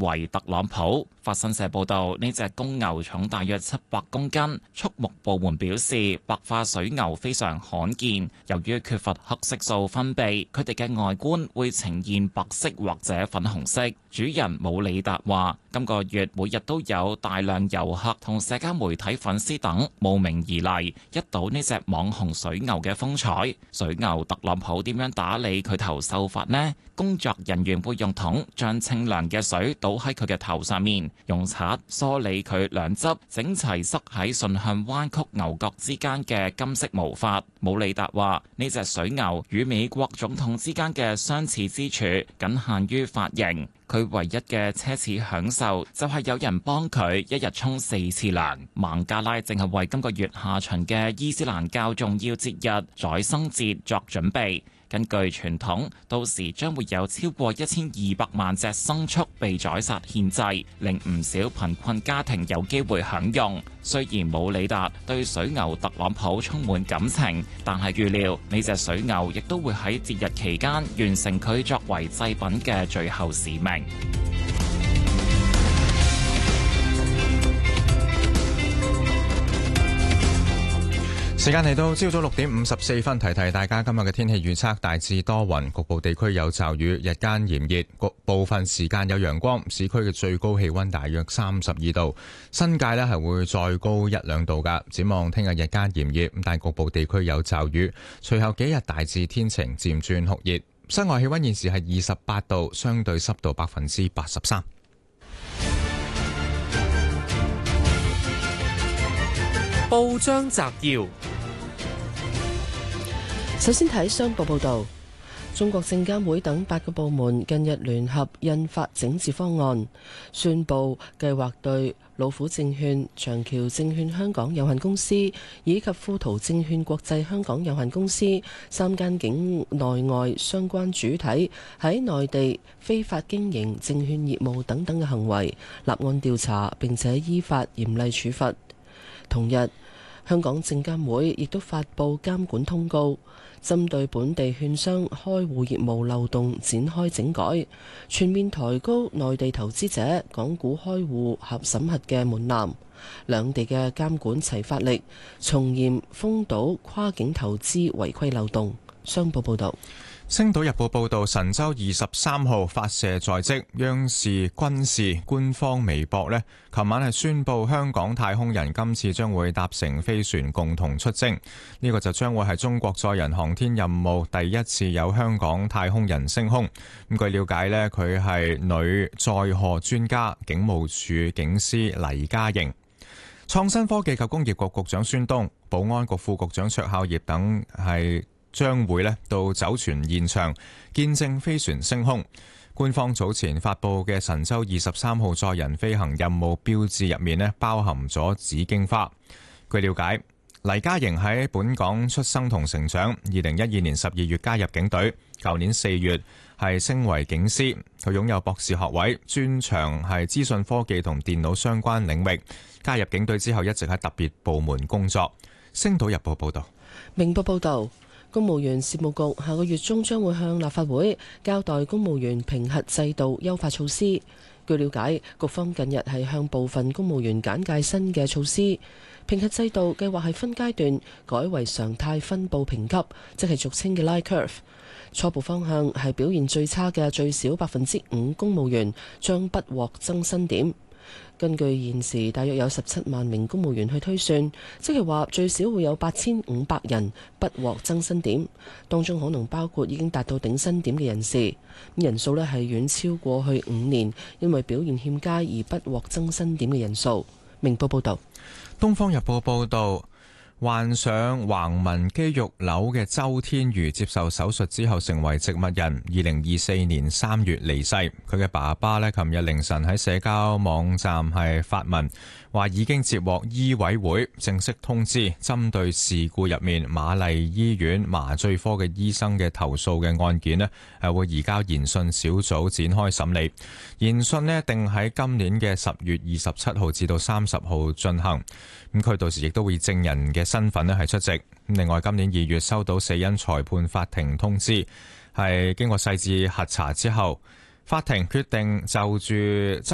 為特朗普。法新社報道，呢隻公牛重大約700公斤。畜牧部門表示，白化水牛非常罕見，由於缺乏黑色素分泌，佢哋嘅外觀會呈現白色或者粉紅色。主人姆里達話，今個月每日都有大量遊客同社交媒體粉絲等慕名而嚟，一睹呢隻網紅水牛嘅風采。水牛特朗普點樣打理佢頭秀髮呢？工作人員會用桶將清涼嘅水倒喺佢嘅頭上面，用刷梳理佢兩側整齊塞喺順向彎曲牛角之間嘅金色毛髮。姆里達話：呢隻水牛與美國總統之間嘅相似之處，僅限於髮型。佢唯一嘅奢侈享受就係有人幫佢一日沖4次涼。孟加拉正係為今個月下旬嘅伊斯蘭教重要節日宰牲節作準備。根據傳統，到時將會有超過1200萬隻牲畜被宰殺獻祭，令唔少貧困家庭有機會享用。雖然姆里達對水牛特朗普充滿感情，但係預料呢隻水牛亦都會喺節日期間完成佢作為祭品嘅最後使命。 時間嚟到朝早6點54分，提提大家今日嘅天氣預測，大致多雲，局部地區有驟雨，日間炎熱，部分時間有陽光。市區嘅最高氣溫大約32度，新界呢係會再高1-2度噶。展望聽日日間炎熱，但局部地區有驟雨，隨後幾日大致天晴，漸轉酷熱。室外氣溫現時係28度，相對濕度83%。 報章摘要。 首先睇商報報導，中國證監會等8個部門近日聯合印發整治方案，宣布計劃對老虎證券、長橋證券香港有限公司以及富途證券國際香港有限公司3間境內外相關主體喺內地非法經營證券業務等等嘅行為立案調查，並且依法嚴厲處罰。同日，香港證監會亦都發布監管通告，針對本地券商開戶業務漏洞展開整改，全面抬高內地投資者港股開戶合審核嘅門檻，兩地嘅監管齊發力，從嚴封堵跨境投資違規漏洞。商報報道。 星島日報報道，神舟23號發射在即，央視軍事官方微博呢，琴晚係宣布香港太空人今次將會搭乘飛船共同出征，呢個就將會係中國載人航天任務第一次有香港太空人升空。咁據了解呢，佢係女載荷專家，警務處警司黎嘉瑩。創新科技及工業局局長孫東、保安局副局長卓孝業等係將會到酒泉現場見證飛船升空。官方早前發布嘅神舟23號載人飛行任務標誌入面包含咗紫荊花。據了解，黎嘉瑩喺本港出生同成長，2012年12月加入警隊，舊年4月係升為警司。佢擁有博士學位，專長係資訊科技同電腦相關領域。加入警隊之後一直喺特別部門工作。星島日報報道。 明報報道，公務員事務局下個月中將會向立法會交代公務員評核制度優化措施。據了解，局方近日係向部分公務員簡介新嘅措施。評核制度計劃係分階段改為常態分佈評級，即係俗稱嘅 Line Curve。初步方向係表現最差嘅最少5%公務員將不獲增薪點。根據現時大約有17萬名公務員去推算，即係話最少會有8500人不獲增薪點，當中可能包括已經達到頂薪點嘅人士，人數呢係遠超過去5年因為表現欠佳而不獲增薪點嘅人數。明報報道。 東方日報報道，患上橫紋肌肉瘤嘅周天瑜接受手術之後成為植物人，2024年3月離世。佢嘅爸爸呢，琴日凌晨喺社交網站係發文，話已經接獲醫委會正式通知，針對事故入面瑪麗醫院麻醉科嘅醫生嘅投訴嘅案件呢，係會移交研訊小組展開審理。研訊呢定喺今年嘅10月27號至到30號進行。咁佢到時亦都會以證人嘅身份呢係出席。另外，今年2月收到死因裁判法庭通知，係經過細緻核查之後，法庭決定就住